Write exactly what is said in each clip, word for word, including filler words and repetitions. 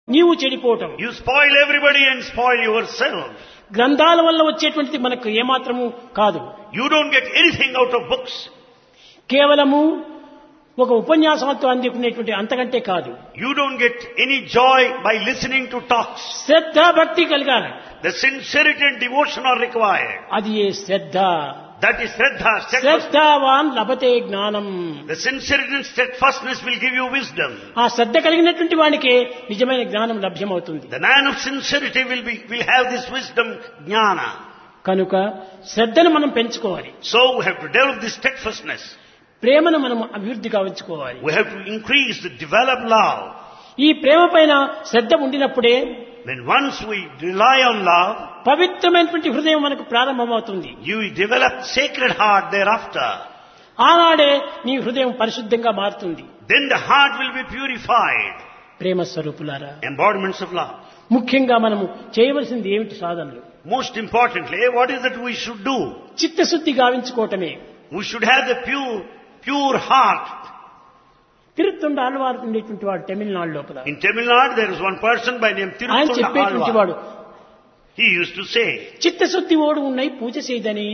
నీవు చెడిపోవటం. You spoil everybody and spoil yourself. గ్రంథాల వల్ల వచ్చేటువంటిది మనకు ఏమాత్రము కాదు. You don't get anything out of books. కేవలము ఒక ఉపన్యాసంతో అందుకునేటువంటి అంతకంటే కాదు. You don't get any joy by listening to talks. శ్రద్ధ భక్తి కలగాలి. The sincerity and devotion are required. అది ఏ శ్రద్ధ. That is Shraddha. శ్రద్ధావాన్ లభతే జ్ఞానం. The sincerity and steadfastness will give you wisdom. ఆ శ్రద్ధ కలిగినటువంటి వానికి నిజమైన జ్ఞానం లభ్యమవుతుంది. The man of sincerity will be will have this wisdom, jnana. కనుక శ్రద్ధను మనం పెంచుకోవాలి. So we have to develop this steadfastness. ప్రేమను మనం అభివృద్ధిగా ఉంచుకోవాలి. We have to increase, the develop love. ఈ ప్రేమ పైన శ్రద్ధ ఉండినప్పుడే When once we rely on love, పవిత్రమైనటువంటి హృదయం మనకు ప్రారంభమవుతుంది. you develop sacred heart thereafter. ఆనాడే నీ హృదయం పరిశుద్ధంగా మారుతుంది. Then the heart will be purified. ప్రేమ స్వరూపులారా, Embodiments of love. ముఖ్యంగా మనము చేయవలసింది ఏమిటి సాధనలు? Most importantly, what is that we should do? చిత్తశుద్ధి గావించుకోవటమే. We should have the pure, pure heart. తిరుత్తుండ Alvar ఉండేటువంటి వాడు తమిళనాడు లోపల. In Tamil Nadu, there is one person by name ఆయన Tirutunda చెప్పేటువంటి Alvar. వాడు He used to say, చిత్తశుద్ధి ఓడు ఉన్నాయి పూజ చేయదని,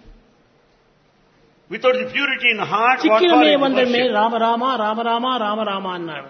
without the purity in the heart, what చిక్కిన for May is the వందరమే worship? రామరామ రామరామ రామరామ అన్నాడు.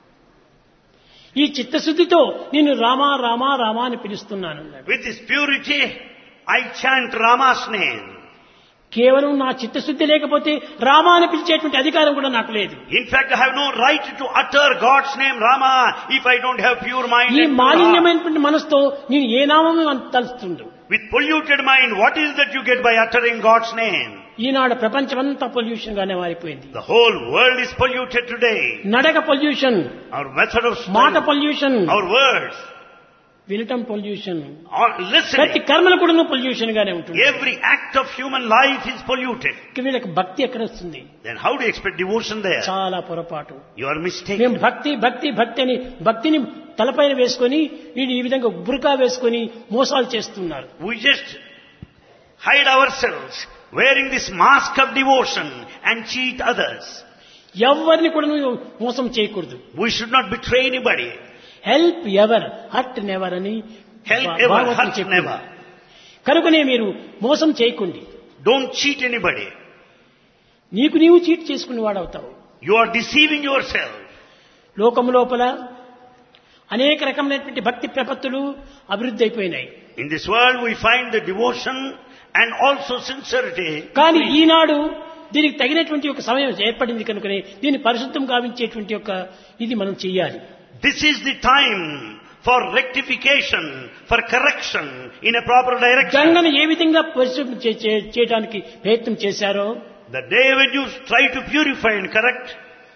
ఈ చిత్తశుద్ధితో నేను రామా రామా రామా అని పిలుస్తున్నాను అన్నాడు. With this purity, I chant Rama's name. కేవలం నా చిత్తశుద్ధి లేకపోతే రామా అని పిలిచేటువంటి అధికారం కూడా నాకు లేదు. In fact, I have no right to utter God's name Rama if I don't have pure mind ఈ and pure heart. మాలిన్యమైనటువంటి మనసుతో నేను ఏ నామము తలుస్తుండు. With polluted mind, what is that you get by uttering God's name? ఈనాడు ప్రపంచమంతా pollution గానే మారిపోయింది. The whole world is polluted today. నడక pollution, Our method of మాట speech, pollution, our words, వినటం పొల్యూషన్, our ప్రతి listening, కర్మలు కూడా పొల్యూషన్ గానే ఉంటుంది. every act of human life is polluted. ఇక వీళ్ళకి భక్తి ఎక్కడ వస్తుంది? Then how do you expect devotion there? చాలా పొరపాటు. You are మేము mistaken. భక్తి భక్తి భక్తి అని భక్తిని తలపైన వేసుకొని వీడు ఈ విధంగా బురకా వేసుకొని మోసాలు చేస్తున్నారు. We just hide ourselves wearing this mask of devotion and cheat others. ఎవరిని కూడా నువ్వు మోసం చేయకూడదు. We should not betray anybody. Help ever hurt never అని Help ever, భాగవతం hurt చెప్పింది. never. కనుకనే మీరు మోసం చేయకండి. Don't cheat anybody. నీకు నీవు చీట్ చేసుకుని వాడవుతావు. You are deceiving yourself. లోకం లోపల అనేక రకమైనటువంటి భక్తి ప్రపత్తులు అభివృద్ధి అయిపోయినాయి. In this world we find the devotion and also sincerity. కానీ ఈనాడు దీనికి తగినటువంటి ఒక సమయం ఏర్పడింది కనుకనే దీన్ని పరిశుద్ధం గావించేటువంటి ఒక ఇది మనం చెయ్యాలి. This is the time for rectification, for correction in a proper direction. గంగను ఏ విధంగా పరిశుద్ధం చే- చే- చేయడానికి ప్రయత్నం చేశారో The day when you try to purify and correct,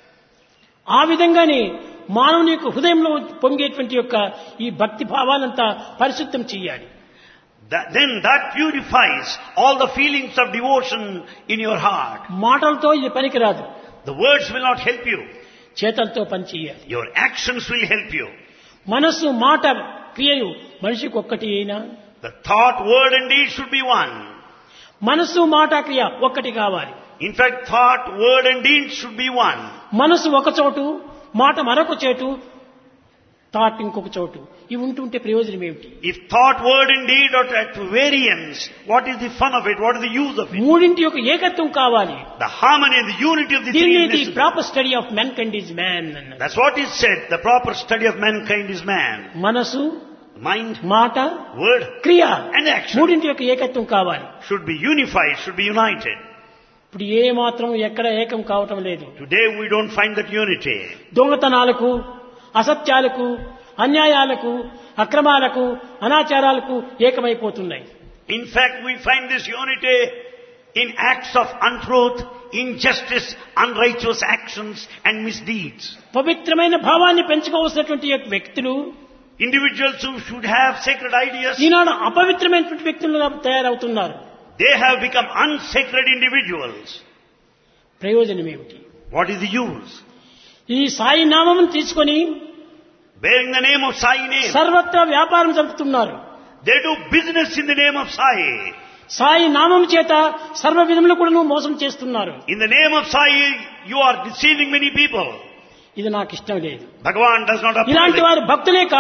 ఆ విధంగానే మానవుని యొక్క హృదయంలో పొంగేటువంటి యొక్క ఈ భక్తి భావాలంతా పరిశుద్ధం చెయ్యాలి. that, then that purifies all the feelings of devotion in your heart. మాటలతో ఇది పనికిరాదు. The words will not help you. చేతలతో పని చేయాలి. Your actions will help you. మనస్సు మాట క్రియలు మనిషికి ఒక్కటి అయినా The thought, word and deed should be one. మనస్సు మాట క్రియ ఒక్కటి కావాలి. In fact, thought, word and deed should be one. మనస్సు ఒక చోటు, మాట మరొక చోటు, థాట్ ఇంకొక చోటు, ఇవి ఉంటుంటే ప్రయోజనం ఏమిటి? If thought, word and deed are at variance, what is the fun of it? What is the use of it? మూడింటి యొక్క ఏకత్వం కావాలి. The harmony and the unity of the three దీన్ని is the necessary. Proper study of mankind is man అన్నారు. That's what is said. The proper study of mankind is man. మనసు, Mind, మాట, word క్రియ and action మూడింటి యొక్క ఏకత్వం కావాలి. should be unified, should be united. ఇప్పుడు ఏ మాత్రం ఎక్కడ ఏకం కావటం లేదు. Today we don't find that unity. దొంగతనాలకు, అసత్యాలకు, అన్యాయాలకు, అక్రమాలకు, అనాచారాలకు ఏకమైపోతున్నాయి. In fact, we find this unity in acts of untruth, injustice, unrighteous actions and misdeeds. పవిత్రమైన భావాన్ని పెంచుకోవాల్సినటువంటి వ్యక్తులు Individuals who should have sacred ideas, ఈనాడు అపవిత్రమైనటువంటి వ్యక్తులుగా తయారవుతున్నారు. they have become unsacred individuals. ప్రయోజనం ఏమిటి? What is the use? ఈ సాయి నామం తీసుకొని Bearing the name of Sai name, సర్వత్రా వ్యాపారం జరుపుతున్నారు. they do business in the name of Sai. Sai నామం చేత సర్వ విధములు కూడా మోసం చేస్తున్నారు. In the name of Sai, you are deceiving many people. ఇది నాకు ఇష్టం లేదు. Bhagavan does not approve ఇలాంటి it. వారు భక్తులే